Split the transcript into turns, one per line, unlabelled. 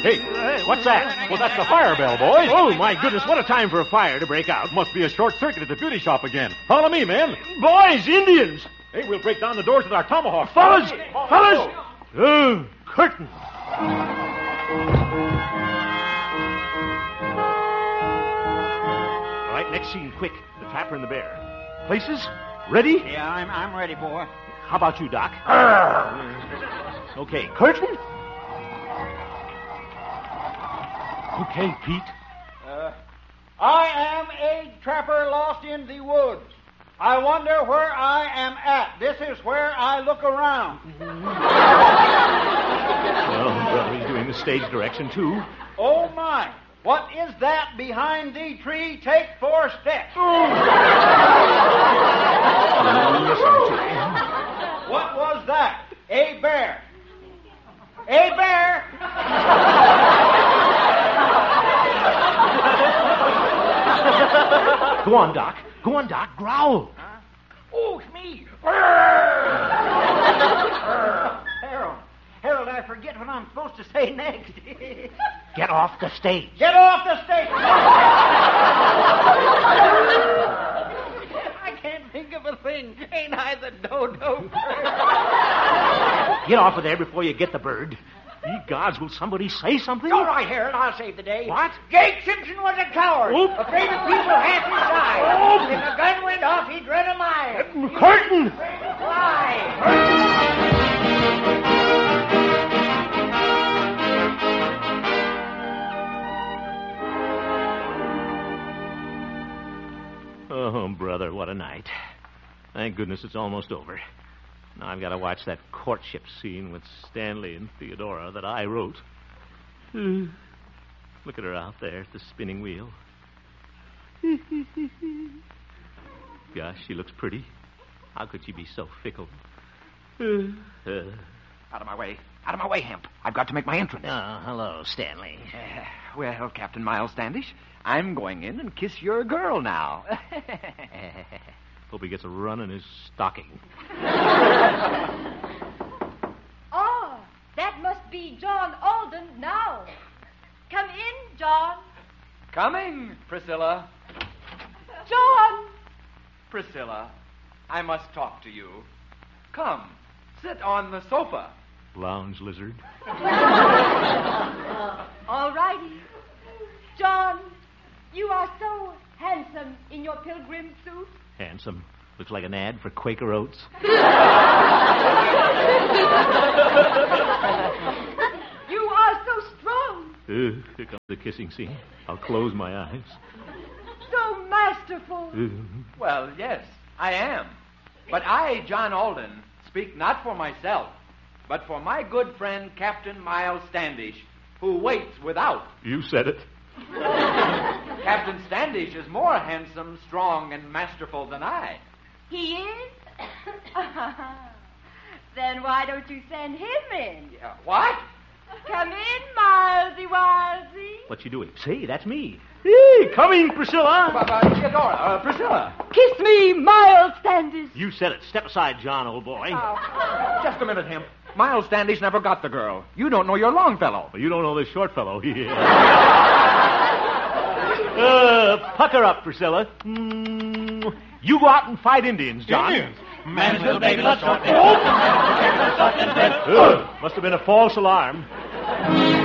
Hey, what's that? Well, that's the fire bell, boys.
Oh, my goodness, what a time for a fire to break out.
Must be a short circuit at the beauty shop again. Follow me, men.
Boys, Indians!
Hey, we'll break down the doors with our tomahawks.
Fellas! Oh, curtain. All right, next scene, quick. The trapper and the bear. Places? Ready?
Yeah, I'm ready, boy.
How about you, Doc? Okay, curtain? Okay, Pete.
I am a trapper lost in the woods. I wonder where I am at. This is where I look around.
Well, brother, he's doing the stage direction, too.
Oh, my. What is that behind the tree? Take 4 steps. What was that? A bear. A bear.
Go on, Doc. Go on, Doc. Growl.
Huh? Oh, it's me. Harold, I forget what I'm supposed to say next.
Get off the stage.
Get off the stage. I can't think of a thing. Ain't I the dodo?
Get off of there before you get the bird. Ye gods, will somebody say something?
All right, Harold, I'll save the day.
What?
Jake Simpson was a coward.
Oop.
Afraid of people half his size.
Oop.
If a gun went off, he'd run a mile.
Curtain!
Afraid to fly.
Oh, brother, what a night. Thank goodness it's almost over. Now I've got to watch that courtship scene with Stanley and Theodora that I wrote. Look at her out there at the spinning wheel. Gosh, she looks pretty. How could she be so fickle?
Out of my way. Out of my way, Hemp. I've got to make my entrance.
Oh, hello, Stanley.
Well, Captain Miles Standish, I'm going in and kiss your girl now.
Hope he gets a run in his stocking.
Oh, that must be John Alden now. Come in, John.
Coming, Priscilla.
John!
Priscilla, I must talk to you. Come, sit on the sofa.
Lounge lizard.
All righty. John, you are so handsome in your pilgrim suit.
Handsome. Looks like an ad for Quaker Oats.
You are so strong,
Here comes the kissing scene. I'll close my eyes.
so masterful.
Well, yes, I am. But I, John Alden, speak not for myself, but for my good friend Captain Miles Standish, who waits without.
You said it.
Captain Standish is more handsome, strong, and masterful than I.
He is? Then why don't you send him in?
What?
Come in, Milesy Wilesy.
What's she doing? Say, that's me. Hey, coming, Priscilla.
Theodora, Priscilla.
Kiss me, Miles Standish.
You said it. Step aside, John, old boy.
Just a minute, Hemp. Miles Standish never got the girl. You don't know your Longfellow.
Well, you don't know this short fellow. Pucker up, Priscilla. You go out and fight Indians, John.
Indians?
Man's little baby, let's talk.
Must have been a false alarm.